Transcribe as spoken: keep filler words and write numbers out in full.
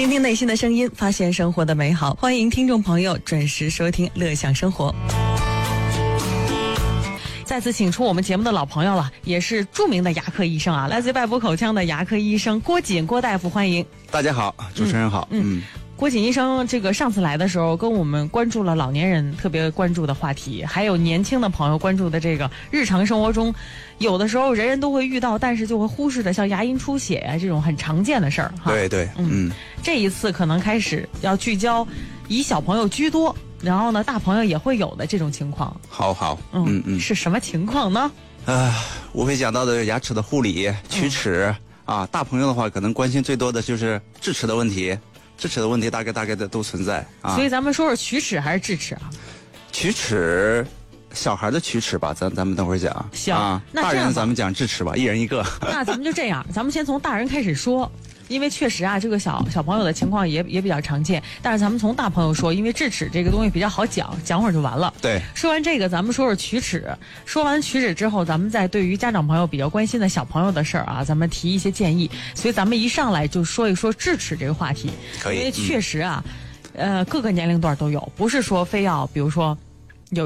倾听内心的声音，发现生活的美好。欢迎听众朋友准时收听乐享生活。再次请出我们节目的老朋友了，也是著名的牙科医生啊，来自于外部口腔的牙科医生郭瑾郭大夫，欢迎。 大家好，主持人好。 嗯。嗯郭瑾医生，这个上次来的时候，跟我们关注了老年人特别关注的话题，还有年轻的朋友关注的这个日常生活中，有的时候人人都会遇到，但是就会忽视的，像牙龈出血啊这种很常见的事儿哈。 对对，嗯， 嗯这一次可能开始要聚焦以小朋友居多，然后呢，大朋友也会有的这种情况。 好好， 嗯嗯嗯，是什么情况呢？ 呃，无非讲到的牙齿的护理、龋齿、嗯、啊，大朋友的话可能关心最多的就是智齿的问题。智齿的问题大概大概的都存在啊， 所以咱们说说龋齿还是智齿啊？ 龋齿，小孩的龋齿吧，咱咱们等会儿讲。 行， 啊， 那大人咱们讲智齿吧，一人一个。 那咱们就这样，咱们先从大人开始说，因为确实啊，这个小小朋友的情况也也比较常见。但是咱们从大朋友说，因为智齿这个东西比较好讲，讲会儿就完了。 对， 说完这个，咱们说说龋齿。说完龋齿之后，咱们再对于家长朋友比较关心的小朋友的事儿啊，咱们提一些建议。所以咱们一上来就说一说智齿这个话题， 可以， 因为确实啊。嗯呃，各个年龄段都有，不是说非要，比如说